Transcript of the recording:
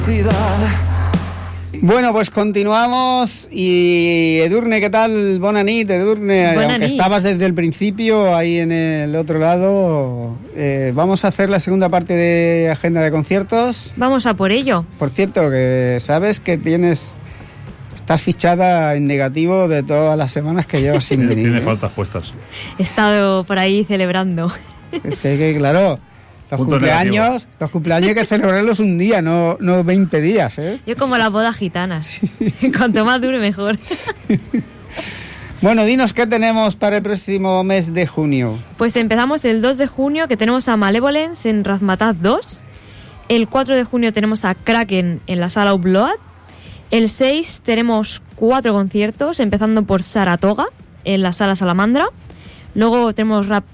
Bueno, pues continuamos. Y Edurne, ¿qué tal? Bona nit, Edurne. Aunque estabas desde el principio ahí en el otro lado, vamos a hacer la segunda parte de agenda de conciertos. Vamos a por ello. Por cierto, que sabes que estás fichada en negativo de todas las semanas que llevas sin venir. Tiene faltas puestas. He estado por ahí celebrando. Sé que, claro, los cumpleaños hay que celebrarlos un día, no 20 días, ¿eh? Yo como las bodas gitanas. Cuanto más dure, mejor. Bueno, dinos qué tenemos para el próximo mes de junio. Pues empezamos el 2 de junio, que tenemos a Malevolence en Razmataz 2. El 4 de junio tenemos a Kraken en la Sala Upload. El 6 tenemos 4 conciertos, empezando por Saratoga en la Sala Salamandra. Luego tenemos